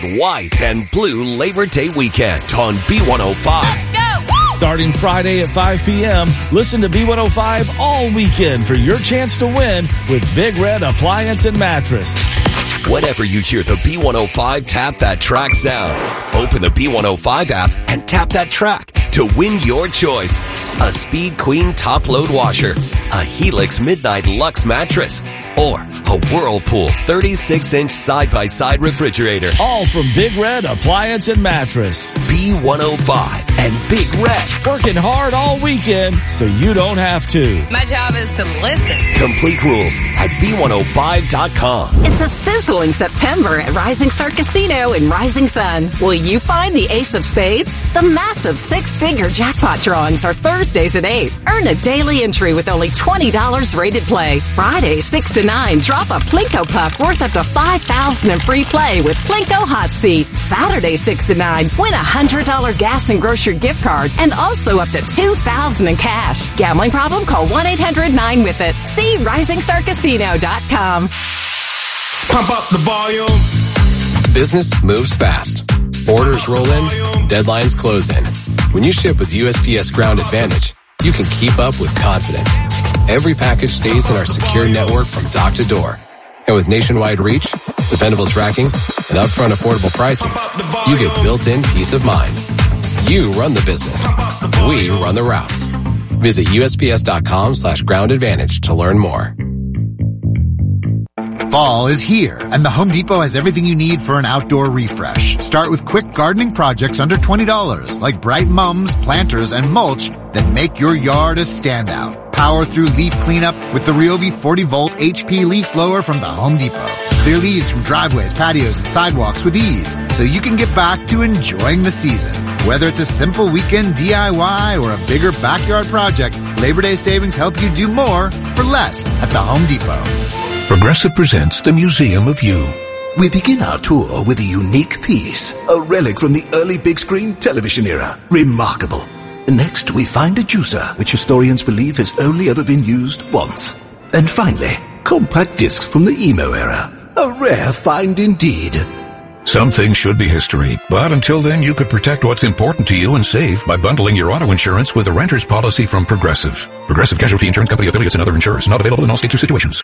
White and Blue Labor Day weekend on B105. Let's go! Woo! Starting Friday at 5 p.m., listen to B105 all weekend for your chance to win with Big Red Appliance and Mattress. Whenever you hear the B105 Tap That Track sound, open the B105 app and tap that track to win your choice. A Speed Queen top load washer, a Helix Midnight Luxe mattress, or a Whirlpool 36-inch side-by-side refrigerator. All from Big Red Appliance and Mattress. B105 and Big Red. Working hard all weekend so you don't have to. My job is to listen. Complete rules at B105.com. It's a sizzling September at Rising Star Casino in Rising Sun. Will you find the ace of spades? The massive six-figure jackpot drawings are Thursdays at 8. Earn a daily entry with only $20 rated play. Fridays 6 to 9. Drop a Plinko puck worth up to $5,000 in free play with Plinko Hot Seat. Saturday 6 to 9. Win a $100 gas and grocery gift card and also up to $2,000 in cash. Gambling problem? Call 1-800-9-WITH-IT. See RisingStarCasino.com. Pump up the volume. Business moves fast. Orders roll in, deadlines close in. When you ship with USPS Ground Advantage, you can keep up with confidence. Every package stays in our secure network from dock to door. And with nationwide reach, dependable tracking, and upfront affordable pricing, you get built-in peace of mind. You run the business. We run the routes. Visit USPS.com/Ground Advantage to learn more. Fall is here, and the Home Depot has everything you need for an outdoor refresh. Start with quick gardening projects under $20, like bright mums, planters, and mulch that make your yard a standout. Power through leaf cleanup with the Ryobi 40-volt HP leaf blower from the Home Depot. Clear leaves from driveways, patios, and sidewalks with ease, so you can get back to enjoying the season. Whether it's a simple weekend DIY or a bigger backyard project, Labor Day savings help you do more for less at the Home Depot. Progressive presents the Museum of You. We begin our tour with a unique piece, a relic from the early big screen television era. Remarkable. Next, we find a juicer, which historians believe has only ever been used once. And finally, compact discs from the emo era. A rare find indeed. Some things should be history, but until then you could protect what's important to you and save by bundling your auto insurance with a renter's policy from Progressive. Progressive Casualty Insurance Company affiliates and other insurers. Not available in all states or situations.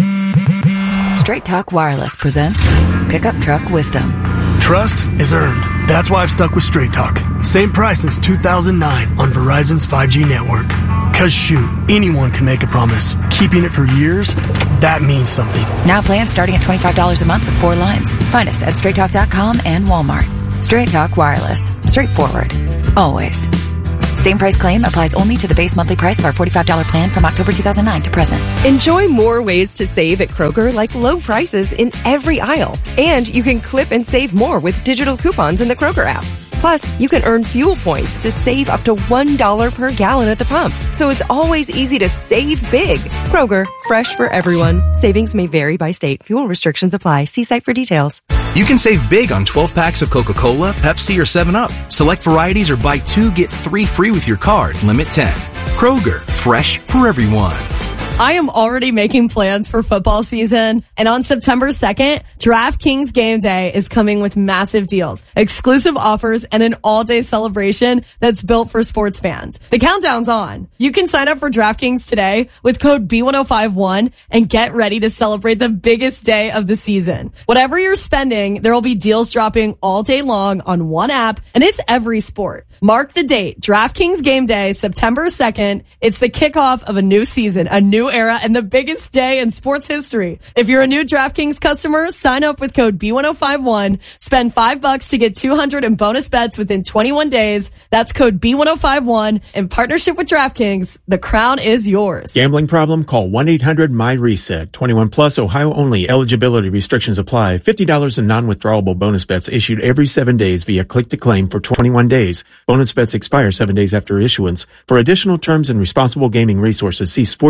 Straight Talk Wireless presents Pickup Truck Wisdom. Trust is earned. That's why I've stuck with Straight Talk. Same price since 2009 on Verizon's 5G network. Cause shoot, anyone can make a promise. Keeping it for years, that means something. Now plans starting at $25 a month with 4 lines. Find us at straighttalk.com and Walmart. Straight Talk Wireless. Straightforward. Always. Same price claim applies only to the base monthly price of our $45 plan from October 2009 to present. Enjoy more ways to save at Kroger, like low prices in every aisle. And you can clip and save more with digital coupons in the Kroger app. Plus, you can earn fuel points to save up to $1 per gallon at the pump. So it's always easy to save big. Kroger, fresh for everyone. Savings may vary by state. Fuel restrictions apply. See site for details. You can save big on 12 packs of Coca-Cola, Pepsi, or 7-Up. Select varieties or buy 2, get 3 free with your card. Limit 10. Kroger, fresh for everyone. I am already making plans for football season, and on September 2nd, DraftKings Game Day is coming with massive deals, exclusive offers, and an all-day celebration that's built for sports fans. The countdown's on. You can sign up for DraftKings today with code B1051 and get ready to celebrate the biggest day of the season. Whatever you're spending, there will be deals dropping all day long on one app, and it's every sport. Mark the date, DraftKings Game Day, September 2nd. It's the kickoff of a new season, a new era, and the biggest day in sports history. If you're a new DraftKings customer, sign up with code B1051. Spend $5 to get $200 in bonus bets within 21 days. That's code B1051. In partnership with DraftKings, the crown is yours. Gambling problem? Call 1-800-MY-RESET. 21 plus, Ohio only. Eligibility restrictions apply. $50 in non-withdrawable bonus bets issued every 7 days via click to claim for 21 days. Bonus bets expire 7 days after issuance. For additional terms and responsible gaming resources, see sportsbook.com.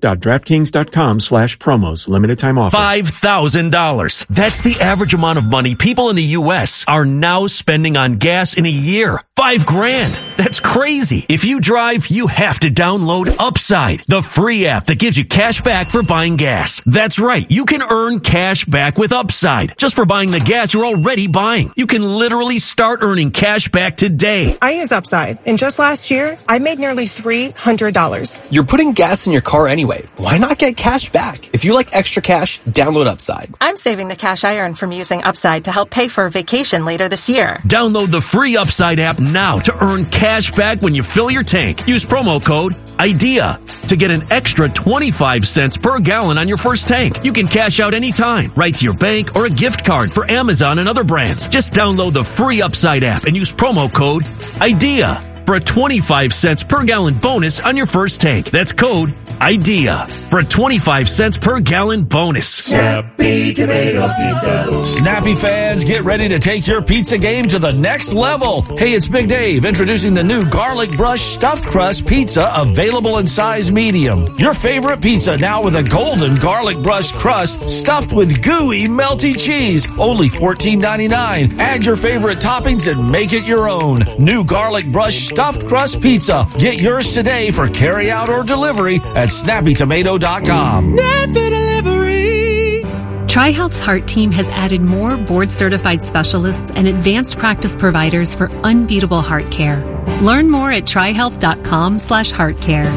www.draftkings.com/promos. Limited time offer. $5,000. That's the average amount of money people in the U.S. are now spending on gas in a year. $5,000. That's crazy. If you drive, you have to download Upside, the free app that gives you cash back for buying gas. That's right. You can earn cash back with Upside just for buying the gas you're already buying. You can literally start earning cash back today. I use Upside, and just last year, I made nearly $300. You're putting gas in your car anyway. Why not get cash back? If you like extra cash, download Upside. I'm saving the cash I earn from using Upside to help pay for a vacation later this year. Download the free Upside app now to earn cash back when you fill your tank. Use promo code IDEA to get an extra 25 cents per gallon on your first tank. You can cash out anytime, right to your bank or a gift card for Amazon and other brands. Just download the free Upside app and use promo code IDEA for a 25 cents per gallon bonus on your first tank. That's code IDEA for a 25 cents per gallon bonus. Snappy Tomato Pizza. Snappy fans, get ready to take your pizza game to the next level. Hey, it's Big Dave introducing the new Garlic Brush Stuffed Crust Pizza, available in size medium. Your favorite pizza now with a golden garlic brush crust stuffed with gooey, melty cheese. Only $14.99. Add your favorite toppings and make it your own. New Garlic Brush Stuffed Crust Pizza. Get yours today for carry out or delivery at snappytomato.com. Snappy Delivery. TriHealth's Heart Team has added more board-certified specialists and advanced practice providers for unbeatable heart care. Learn more at trihealth.com/heartcare.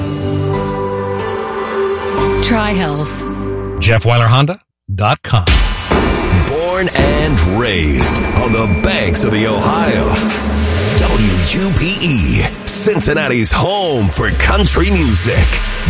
TriHealth. JeffWeilerHonda.com. Born and raised on the banks of the Ohio. WUPE, Cincinnati's home for country music.